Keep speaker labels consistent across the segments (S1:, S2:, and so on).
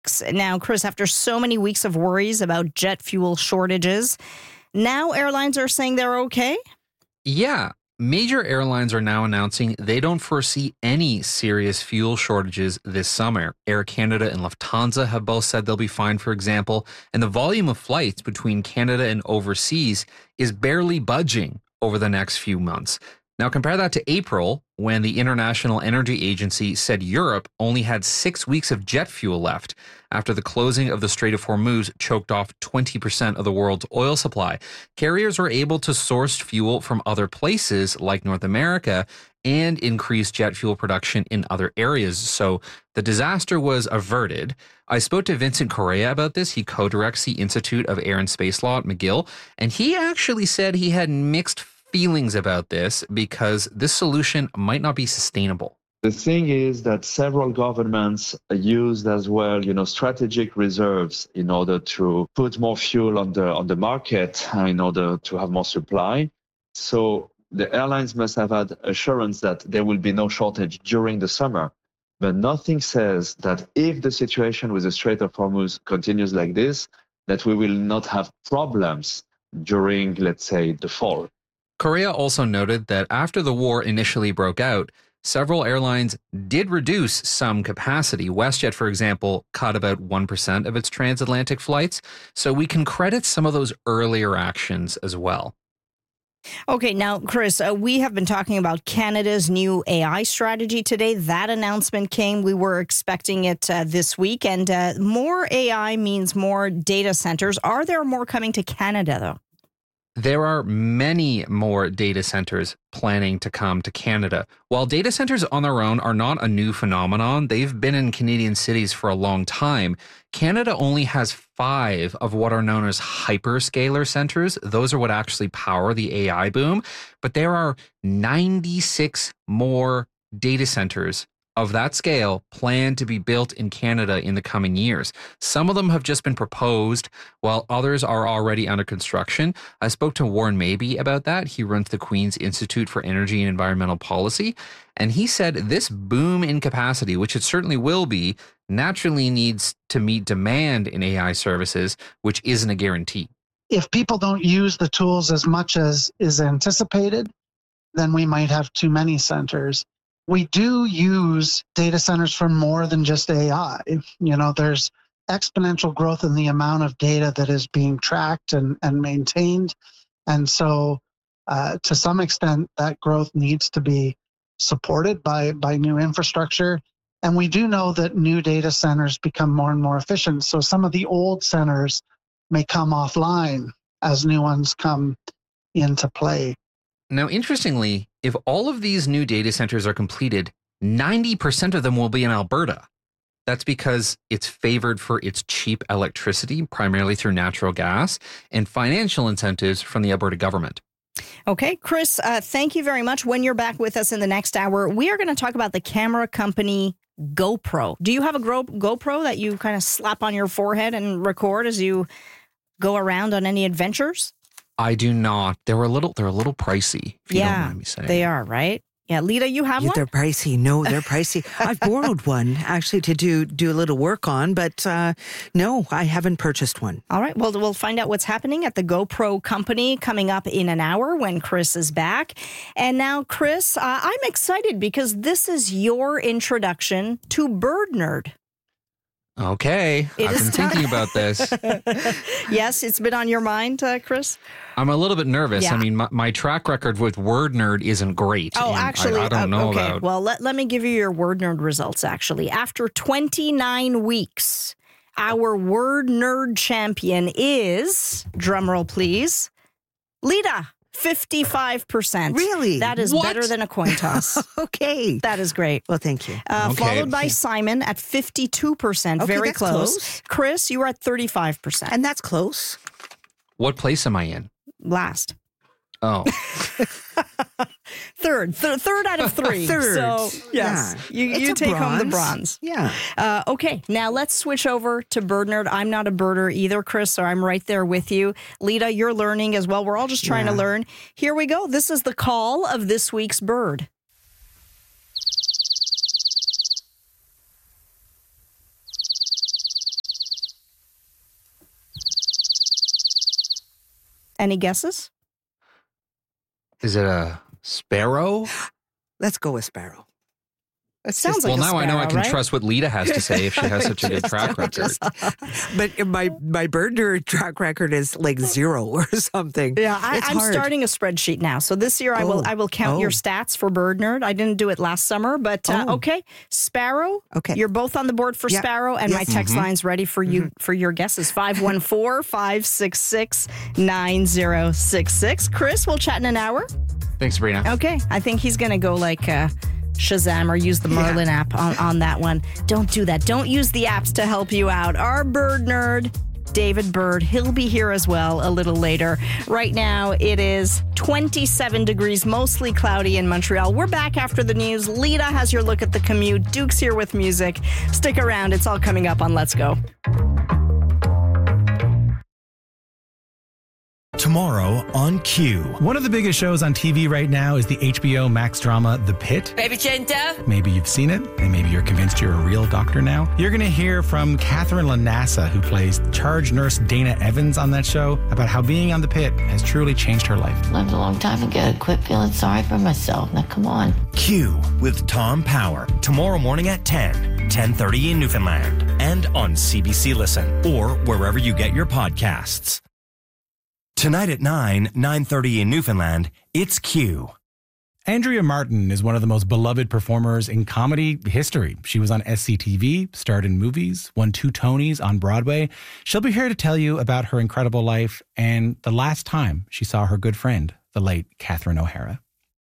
S1: weeks. Now, Chris, after so many weeks of worries about jet fuel shortages, now airlines are saying they're okay?
S2: Yeah. Major airlines are now announcing they don't foresee any serious fuel shortages this summer. Air Canada and Lufthansa have both said they'll be fine, for example, and the volume of flights between Canada and overseas is barely budging over the next few months. Now, compare that to April, when the International Energy Agency said Europe only had 6 weeks of jet fuel left after the closing of the Strait of Hormuz choked off 20% of the world's oil supply. Carriers were able to source fuel from other places like North America and increase jet fuel production in other areas. So the disaster was averted. I spoke to Vincent Correa about this. He co-directs the Institute of Air and Space Law at McGill, and he actually said he had mixed feelings about this because this solution might not be sustainable.
S3: The thing is that several governments used as well, strategic reserves in order to put more fuel on the market in order to have more supply. So the airlines must have had assurance that there will be no shortage during the summer. But nothing says that if the situation with the Strait of Hormuz continues like this, that we will not have problems during, let's say, the fall.
S2: Correa also noted that after the war initially broke out, several airlines did reduce some capacity. WestJet, for example, cut about 1% of its transatlantic flights. So we can credit some of those earlier actions as well.
S1: Okay, now, Chris, we have been talking about Canada's new AI strategy today. That announcement came. We were expecting it this week. And more AI means more data centers. Are there more coming to Canada, though?
S2: There are many more data centers planning to come to Canada. While data centers on their own are not a new phenomenon, they've been in Canadian cities for a long time. Canada only has 5 of what are known as hyperscaler centers. Those are what actually power the AI boom. But there are 96 more data centers of that scale planned to be built in Canada in the coming years. Some of them have just been proposed, while others are already under construction. I spoke to Warren Mabey about that. He runs the Queen's Institute for Energy and Environmental Policy, and he said this boom in capacity, which it certainly will be, naturally needs to meet demand in AI services, which isn't a guarantee.
S4: If people don't use the tools as much as is anticipated, then we might have too many centers. We do use data centers for more than just AI. There's exponential growth in the amount of data that is being tracked and maintained. And so to some extent, that growth needs to be supported by new infrastructure. And we do know that new data centers become more and more efficient. So some of the old centers may come offline as new ones come into play.
S2: Now, interestingly, if all of these new data centers are completed, 90% of them will be in Alberta. That's because it's favored for its cheap electricity, primarily through natural gas, and financial incentives from the Alberta government.
S1: Okay, Chris, thank you very much. When you're back with us in the next hour, we are going to talk about the camera company GoPro. Do you have a GoPro that you kind of slap on your forehead and record as you go around on any adventures?
S2: I do not. They're a little pricey, if you don't mind me saying.
S1: They are, right? Yeah, Lita, you have one?
S5: They're pricey. No, they're pricey. I've borrowed one, actually, to do a little work on, but no, I haven't purchased one.
S1: All right, well, we'll find out what's happening at the GoPro company coming up in an hour when Chris is back. And now, Chris, I'm excited because this is your introduction to Bird Nerd.
S2: Okay, I've been thinking about this.
S1: Yes, it's been on your mind, Chris?
S2: I'm a little bit nervous.
S1: Yeah.
S2: I mean, my track record with Word Nerd isn't great.
S1: Oh, actually,
S2: I don't know
S1: okay.
S2: about.
S1: Well, let me give you your Word Nerd results, actually. After 29 weeks, our Word Nerd champion is, drumroll please, Lita. 55%.
S5: Really?
S1: That is better than a coin toss.
S5: Okay.
S1: That is great.
S5: Well, thank you.
S1: Followed by Simon at 52%.
S5: Okay,
S1: Very
S5: that's
S1: close. Chris, you are at 35%.
S5: And that's close.
S2: What place am I in?
S1: Last.
S2: Oh.
S1: Third out of 3.
S5: Third.
S1: So, yes,
S5: Yeah.
S1: you take home the bronze.
S5: Yeah.
S1: Okay, now let's switch over to Bird Nerd. I'm not a birder either, Chris, so I'm right there with you. Lita, you're learning as well. We're all just trying to learn. Here we go. This is the call of this week's bird. Any guesses?
S2: Is it a sparrow?
S5: Let's go with sparrow.
S1: It sounds like
S2: well,
S1: a
S2: now I know I
S1: sparrow,
S2: can
S1: right?
S2: trust what Lita has to say if she has such a good track record.
S5: But my bird nerd track record is like 0 or something.
S1: Yeah,
S5: It's
S1: I'm
S5: hard.
S1: starting a spreadsheet now. So this year I will count your stats for Bird Nerd. I didn't do it last summer, but okay. Sparrow.
S5: Okay.
S1: You're both on the board for Sparrow, and my text line's ready for you for your guesses. 514-566-9066. Chris, we'll chat in an hour.
S2: Thanks, Sabrina.
S1: Okay. I think he's going to go like Shazam or use the Merlin app on that one. Don't do that. Don't use the apps to help you out. Our Bird Nerd, David Bird, he'll be here as well a little later. Right now, it is 27 degrees, mostly cloudy in Montreal. We're back after the news. Lita has your look at the commute. Duke's here with music. Stick around. It's all coming up on Let's Go.
S6: Tomorrow on Q.
S7: One of the biggest shows on TV right now is the HBO Max drama The Pit.
S8: Baby Chinta.
S7: Maybe you've seen it, and maybe you're convinced you're a real doctor now. You're going to hear from Catherine Lanassa, who plays charge nurse Dana Evans on that show, about how being on The Pit has truly changed her life.
S9: Lived a long time ago. Quit feeling sorry for myself. Now, come on.
S6: Q with Tom Power. Tomorrow morning at 10:30 in Newfoundland. And on CBC Listen or wherever you get your podcasts. Tonight at 9:30 in Newfoundland, it's Q.
S7: Andrea Martin is one of the most beloved performers in comedy history. She was on SCTV, starred in movies, won 2 Tonys on Broadway. She'll be here to tell you about her incredible life and the last time she saw her good friend, the late Catherine O'Hara.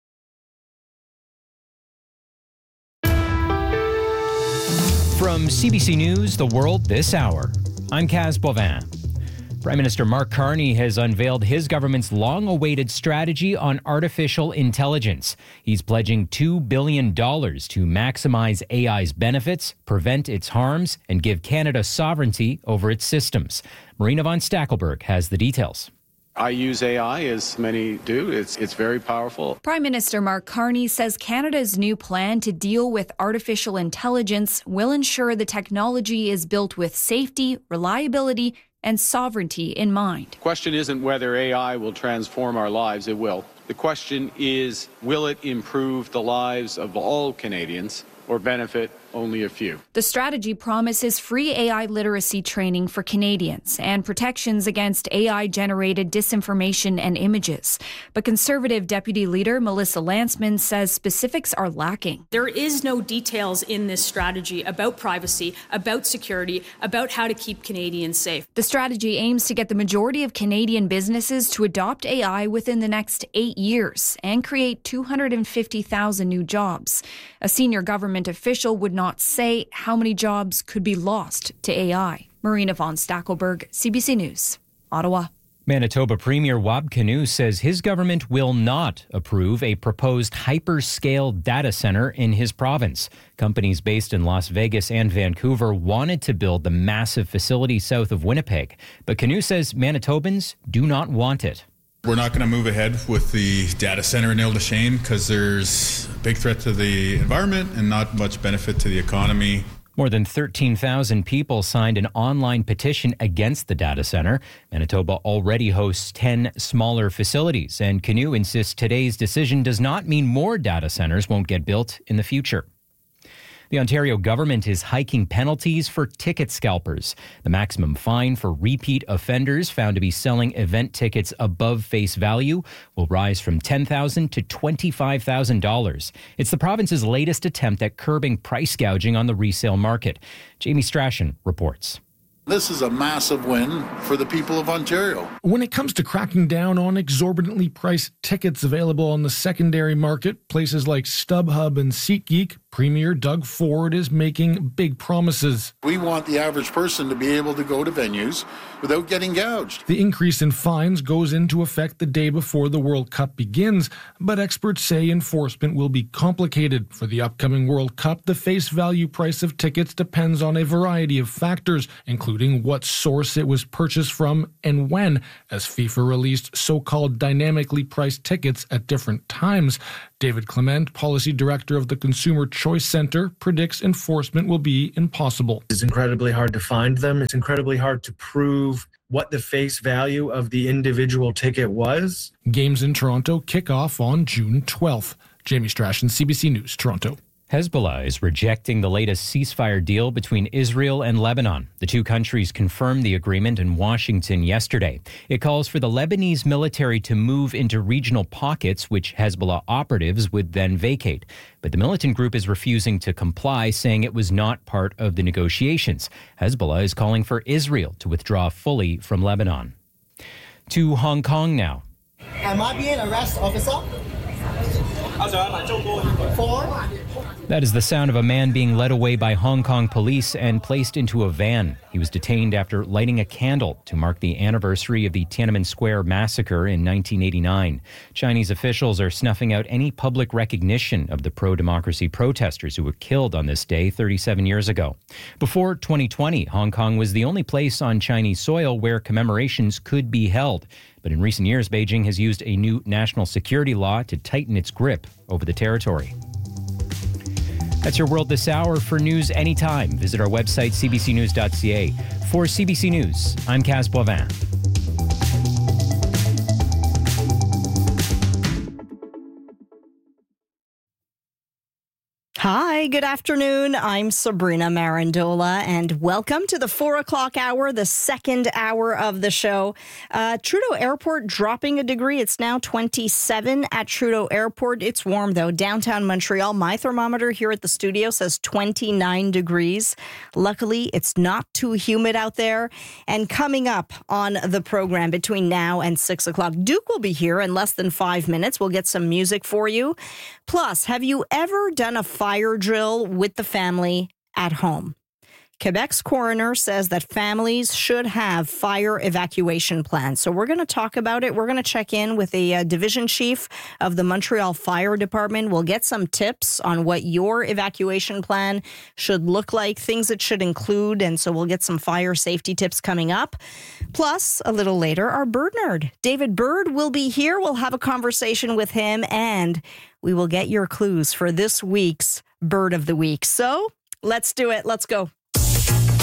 S10: From CBC News, The World This Hour, I'm Kaz Bovin. Prime Minister Mark Carney has unveiled his government's long-awaited strategy on artificial intelligence. He's pledging $2 billion to maximize AI's benefits, prevent its harms, and give Canada sovereignty over its systems. Marina von Stackelberg has the details.
S11: I use AI, as many do. It's very powerful.
S12: Prime Minister Mark Carney says Canada's new plan to deal with artificial intelligence will ensure the technology is built with safety, reliability, and sovereignty in mind.
S11: The question isn't whether AI will transform our lives. It will. The question is, will it improve the lives of all Canadians or benefit only a few?
S12: The strategy promises free AI literacy training for Canadians and protections against AI-generated disinformation and images. But Conservative Deputy Leader Melissa Lantsman says specifics are lacking.
S13: There is no details in this strategy about privacy, about security, about how to keep Canadians safe.
S12: The strategy aims to get the majority of Canadian businesses to adopt AI within the next 8 years and create 250,000 new jobs. A senior government official would not say how many jobs could be lost to AI. Marina von Stackelberg, CBC News, Ottawa.
S10: Manitoba Premier Wab Kinew says his government will not approve a proposed hyperscale data center in his province. Companies based in Las Vegas and Vancouver wanted to build the massive facility south of Winnipeg, but Kinew says Manitobans do not want it.
S14: We're not going to move ahead with the data center in Ile-des-Chênes because there's a big threat to the environment and not much benefit to the economy.
S10: More than 13,000 people signed an online petition against the data center. Manitoba already hosts 10 smaller facilities, and Kinew insists today's decision does not mean more data centers won't get built in the future. The Ontario government is hiking penalties for ticket scalpers. The maximum fine for repeat offenders found to be selling event tickets above face value will rise from $10,000 to $25,000. It's the province's latest attempt at curbing price gouging on the resale market. Jamie Strachan reports.
S15: This is a massive win for the people of Ontario.
S16: When it comes to cracking down on exorbitantly priced tickets available on the secondary market, places like StubHub and SeatGeek, Premier Doug Ford is making big promises.
S15: We want the average person to be able to go to venues without getting gouged.
S16: The increase in fines goes into effect the day before the World Cup begins, but experts say enforcement will be complicated. For the upcoming World Cup, the face value price of tickets depends on a variety of factors, including what source it was purchased from and when, as FIFA released so-called dynamically priced tickets at different times. David Clement, Policy Director of the Consumer Choice Center predicts enforcement will be impossible.
S8: It's incredibly hard to find them. It's incredibly hard to prove what the face value of the individual ticket was.
S16: Games in Toronto kick off on June 12th. Jamie Strachan, CBC News, Toronto.
S10: Hezbollah is rejecting the latest ceasefire deal between Israel and Lebanon. The two countries confirmed the agreement in Washington yesterday. It calls for the Lebanese military to move into regional pockets, which Hezbollah operatives would then vacate. But the militant group is refusing to comply, saying it was not part of the negotiations. Hezbollah is calling for Israel to withdraw fully from Lebanon. To Hong Kong now.
S17: Am I being arrested, officer?
S10: That is the sound of a man being led away by Hong Kong police and placed into a van. He was detained after lighting a candle to mark the anniversary of the Tiananmen Square massacre in 1989. Chinese officials are snuffing out any public recognition of the pro-democracy protesters who were killed on this day 37 years ago. Before 2020, Hong Kong was the only place on Chinese soil where commemorations could be held. But in recent years, Beijing has used a new national security law to tighten its grip over the territory. That's your world this hour. For news anytime, visit our website, cbcnews.ca. For CBC News, I'm Kaz Boivin.
S1: Hi, good afternoon. I'm Sabrina Marandola, and welcome to the 4 o'clock hour, the second hour of the show. Trudeau Airport dropping a degree. It's now 27 at Trudeau Airport. It's warm, though. Downtown Montreal, my thermometer here at the studio says 29 degrees. Luckily, it's not too humid out there. And coming up on the program between now and 6 o'clock, Duke will be here in less than 5 minutes. We'll get some music for you. Plus, have you ever done a fire drill with the family at home? Quebec's coroner says that families should have fire evacuation plans. So we're going to talk about it. We're going to check in with a division chief of the Montreal Fire Department. We'll get some tips on what your evacuation plan should look like, things it should include. And so we'll get some fire safety tips coming up. Plus, a little later, our bird nerd, David Bird, will be here. We'll have a conversation with him, and we will get your clues for this week's Bird of the Week. So let's do it. Let's go.